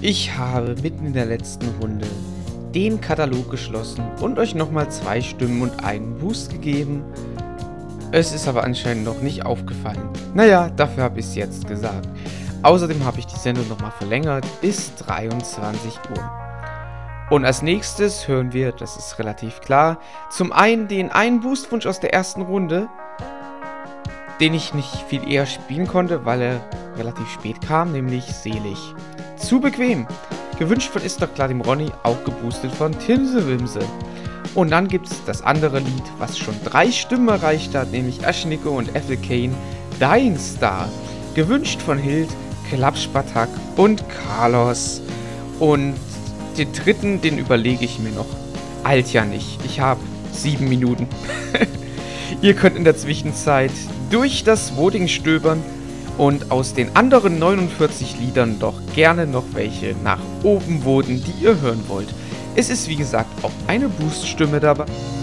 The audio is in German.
Ich habe mitten in der letzten Runde den Katalog geschlossen und euch nochmal 2 Stimmen und einen Boost gegeben. Es ist aber anscheinend noch nicht aufgefallen. Naja, dafür habe ich es jetzt gesagt. Außerdem habe ich die Sendung nochmal verlängert bis 23 Uhr. Und als nächstes hören wir, das ist relativ klar, zum einen den einen Boostwunsch aus der ersten Runde, den ich nicht viel eher spielen konnte, weil er relativ spät kam, nämlich Selig. Zu bequem. Gewünscht von Ist doch klar dem Ronny, auch geboostet von Timsewimse. Und dann gibt es das andere Lied, was schon 3 Stimmen erreicht hat, nämlich Aschnicke und Ethel Kane, Dying Star. Gewünscht von Hild, Klappspatak und Carlos. Und den dritten, den überlege ich mir noch. Alt ja nicht. Ich habe 7 Minuten. Ihr könnt in der Zwischenzeit durch das Voting stöbern und aus den anderen 49 Liedern doch gerne noch welche nach oben voten, die ihr hören wollt. Es ist wie gesagt auch eine Boost-Stimme dabei.